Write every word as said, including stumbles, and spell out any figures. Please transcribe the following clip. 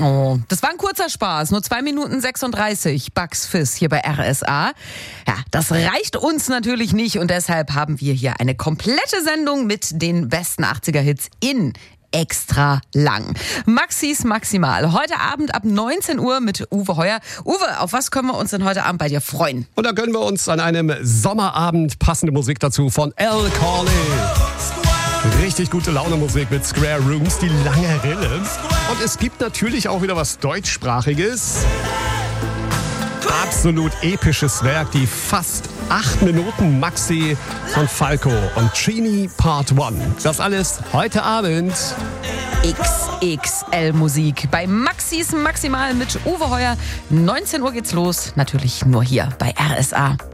Oh, das war ein kurzer Spaß. Nur zwei Minuten sechsunddreißig. Bugs Fizz hier bei R S A. Ja, das reicht uns natürlich nicht und deshalb haben wir hier eine komplette Sendung mit den besten achtziger-Hits in extra lang. Maxis Maximal. Heute Abend ab neunzehn Uhr mit Uwe Heuer. Uwe, auf was können wir uns denn heute Abend bei dir freuen? Und da gönnen wir uns an einem Sommerabend passende Musik dazu von Al Corley. Richtig gute Laune Musik mit Square Rooms, die lange Rille. Und es gibt natürlich auch wieder was Deutschsprachiges. Absolut episches Werk, die fast acht Minuten Maxi von Falco und Trini Part eins. Das alles heute Abend. X X L Musik bei Maxis Maximal mit Uwe Heuer. neunzehn Uhr geht's los, natürlich nur hier bei R S A.